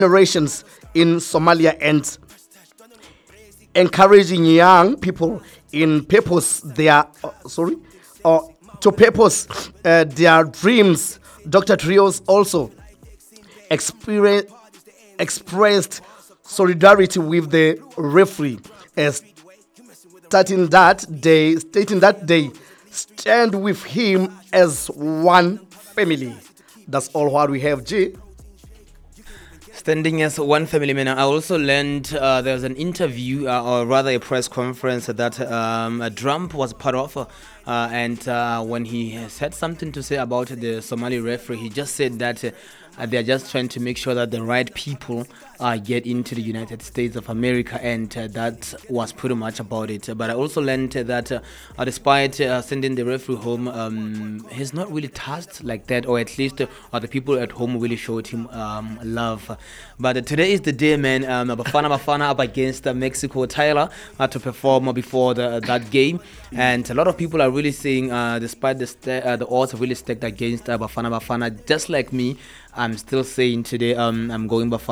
generations in Somalia and encouraging young people in purpose their or to purpose their dreams. Dr. Trios also experience, expressed solidarity with the referee, as stating that they stand with him as one family. That's all what we have, G. Standing as one family man, I also learned there was an interview, or rather a press conference that Trump was part of. And when he had something to say about the Somali referee, he just said that they're just trying to make sure that the right people get into the United States of America, and that was pretty much about it. But I also learned that despite sending the referee home, he's not really touched like that, or at least the people at home really showed him love. But today is the day, man. Bafana up against Mexico, Tyler, to perform before that game, and a lot of people are really saying, despite the odds are really stacked against Bafana, just like me, I'm still saying today, I'm going Bafana.